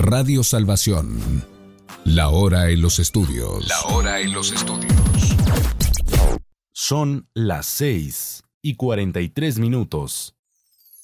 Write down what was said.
Radio Salvación. La hora en los estudios. Son las 6:43 minutos.